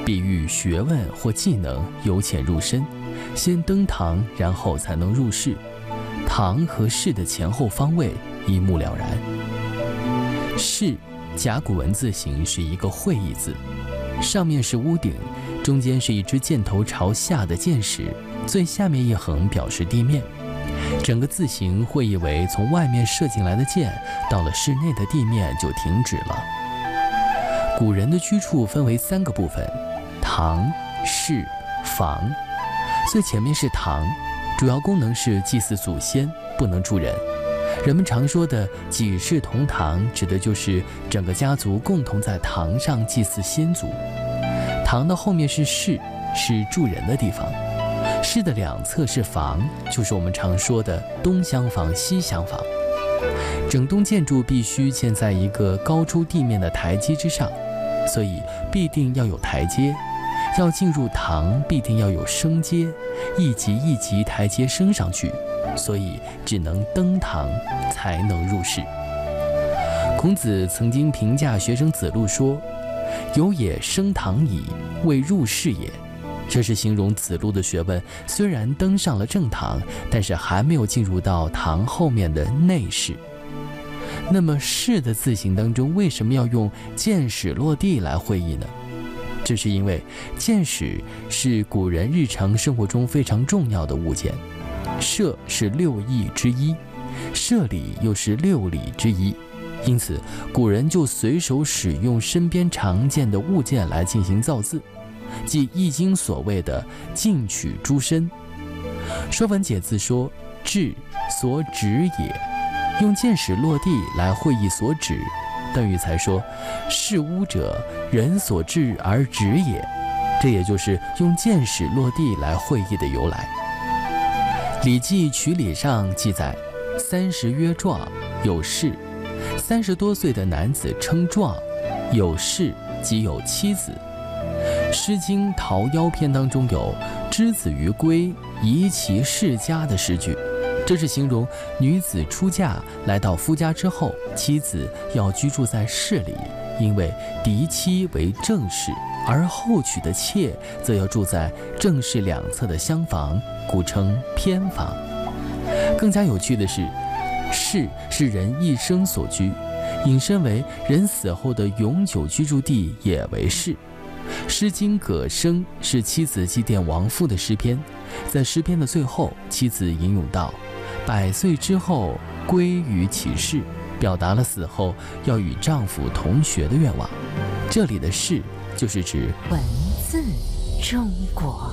比喻学问或技能由浅入深，先登堂，然后才能入室。堂和室的前后方位一目了然。室甲骨文字形是一个会意字，上面是屋顶，中间是一只箭头朝下的箭矢，最下面一横表示地面。整个字形会意为从外面射进来的箭到了室内的地面就停止了。古人的居处分为3个部分：堂、室、房。最前面是堂，主要功能是祭祀祖先，不能住人。人们常说的几世同堂，指的就是整个家族共同在堂上祭祀先祖。堂的后面是室，是住人的地方。室的2侧是房，就是我们常说的东厢房、西厢房。整栋建筑必须建在一个高出地面的台阶之上，所以必定要有台阶。要进入堂，必定要有升阶，一级一级台阶升上去，所以只能登堂才能入室。孔子曾经评价学生子路说：“有也升堂矣，未入室也。”这是形容子路的学问虽然登上了正堂，但是还没有进入到堂后面的内室。那么室的字形当中为什么要用箭矢落地来会意呢？这是因为箭矢是古人日常生活中非常重要的物件，射是6艺之一，射礼又是6礼之一，因此古人就随手使用身边常见的物件来进行造字，即《易经》所谓的进取诸身。说文解字说：“至，所指也。”用箭矢落地来会意所指。段语才说：“视屋者，人所至而止也。”这也就是用箭矢落地来会意的由来。《礼记·曲礼》上记载：“30曰壮，有士。”30多岁的男子称壮，有士即有妻子。《诗经·桃夭篇》当中有“之子于归，宜其室家”的诗句，这是形容女子出嫁来到夫家之后，妻子要居住在室里，因为嫡妻为正室，而后娶的妾则要住在正室2侧的厢房，故称偏房。更加有趣的是，室是人一生所居，引申为人死后的永久居住地也为室。《诗经·葛生》是妻子祭奠亡父的诗篇，在诗篇的最后，妻子吟咏道：“100岁之后归于其室”，表达了死后要与丈夫同学的愿望。这里的室就是指文字中国。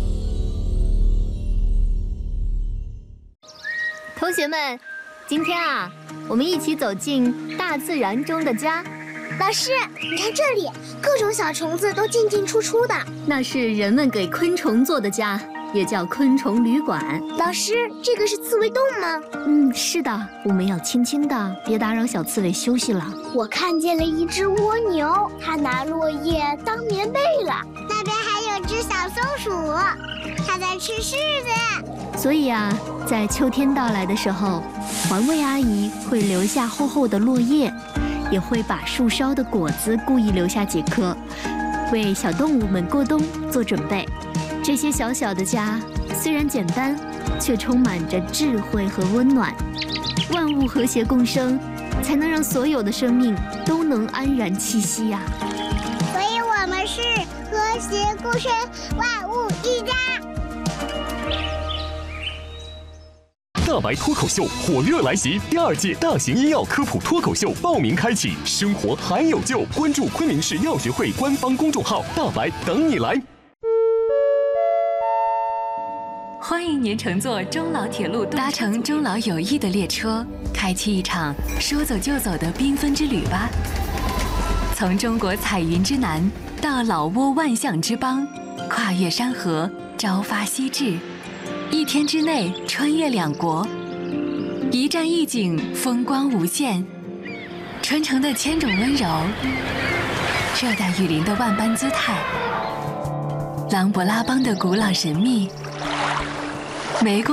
同学们，今天我们一起走进大自然中的家。 老师，你看这里，各种小虫子都进进出出的。 那是人们给昆虫做的家，也叫昆虫旅馆。 老师，这个是刺猬洞吗？ 是的，我们要轻轻的，别打扰小刺猬休息了。 我看见了一只蜗牛，它拿落叶当棉被了。那边还有只小松鼠，它在吃柿子。 所以在秋天到来的时候，环卫阿姨会留下厚厚的落叶，也会把树梢的果子故意留下几颗，为小动物们过冬做准备。这些小小的家虽然简单，却充满着智慧和温暖。万物和谐共生，才能让所有的生命都能安然栖息呀。 所以我们是和谐共生，万物一家。 大白脱口秀火热来袭，第2届大型医药科普脱口秀报名开启，生活还有救！关注昆明市药学会官方公众号，大白等你来。 欢迎您乘坐中老铁路，搭乘中老友谊的列车，开启一场说走就走的缤纷之旅吧。从中国彩云之南到老挝万象之邦，跨越山河，朝发夕至。1天之内穿越2国，一站一景，风光无限。春城的千种温柔，热带雨林的万般姿态，琅勃拉邦的古老神秘，湄公